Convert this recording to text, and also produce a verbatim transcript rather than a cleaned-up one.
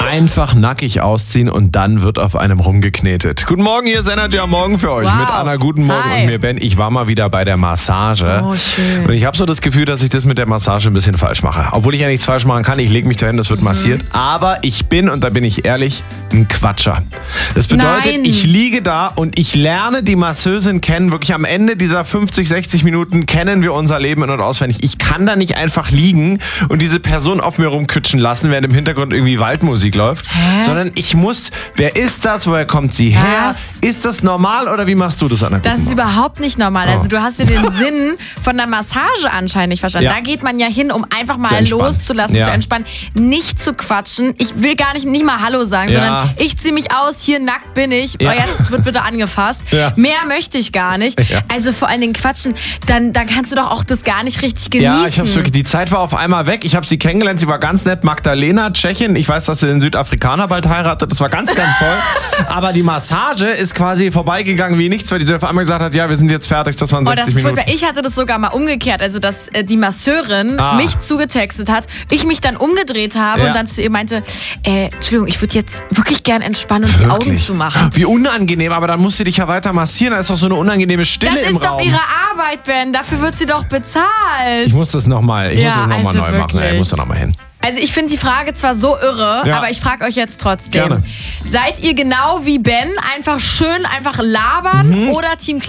Einfach nackig ausziehen und dann wird auf einem rumgeknetet. Guten Morgen, hier ist Energy am Morgen für euch. Wow. Mit Anna, guten Morgen. Hi. Und mir Ben. Ich war mal wieder bei der Massage. Oh, schön. Und ich habe so das Gefühl, dass ich das mit der Massage ein bisschen falsch mache. Obwohl ich ja nichts falsch machen kann. Ich lege mich dahin, das wird massiert. Aber ich bin, und da bin ich ehrlich, ein Quatscher. Das bedeutet, Nein. ich liege da und ich lerne die Masseusin kennen. Wirklich am Ende dieser fünfzig, sechzig Minuten kennen wir unser Leben in- und auswendig. Ich kann da nicht einfach liegen und diese Person auf mir rumkütschen lassen, während im Hintergrund irgendwie Waldmusik läuft. Hä? Sondern ich muss, wer ist das, woher kommt sie her? Was? Ist das normal oder wie machst du das, Anna? Das Guten ist Morgen. überhaupt nicht normal. Also du hast ja den Sinn von der Massage anscheinend nicht verstanden. Ja. Da geht man ja hin, um einfach Zu mal entspannen. loszulassen, Ja. zu entspannen, nicht zu quatschen. Ich will gar nicht, nicht mal Hallo sagen, Ja. sondern ich ziehe mich aus, hier nackt bin ich. Ja. Oh, jetzt wird bitte angefasst. Ja. Mehr möchte ich gar nicht. Ja. Also vor allen Dingen quatschen, dann, dann kannst du doch auch das gar nicht richtig genießen. Ja, ich hab's wirklich, die Zeit war auf einmal weg. Ich habe sie kennengelernt, sie war ganz nett. Magdalena, Tschechin. Ich weiß, dass sie den Südafrikaner bald heiratet. Das war ganz, ganz toll. Aber die Massage ist quasi vorbeigegangen wie nichts, weil die auf einmal gesagt hat, ja, wir sind jetzt fertig, das waren Oh, das sechzig ist Minuten. furchtbar. Ich hatte das sogar mal umgekehrt, also dass äh, die Masseurin Ah. mich zugetextet hat, ich mich dann umgedreht habe Ja. und dann zu ihr meinte, äh, Entschuldigung, ich würde jetzt wirklich gern entspannen und die Augen Wirklich? zumachen. Wie unangenehm, aber dann musst du dich ja weiter massieren. Da ist doch so eine unangenehme Stille Das im ist doch Raum. ihre Arbeit, Ben. Dafür wird sie doch bezahlt. Ich muss das nochmal, ich Ja, muss das nochmal also neu machen. Ja, ich wirklich. muss da nochmal hin. Also ich finde die Frage zwar so irre, Ja. aber ich frage euch jetzt trotzdem. Gerne. Seid ihr genau wie Ben, einfach schön einfach labern oder Team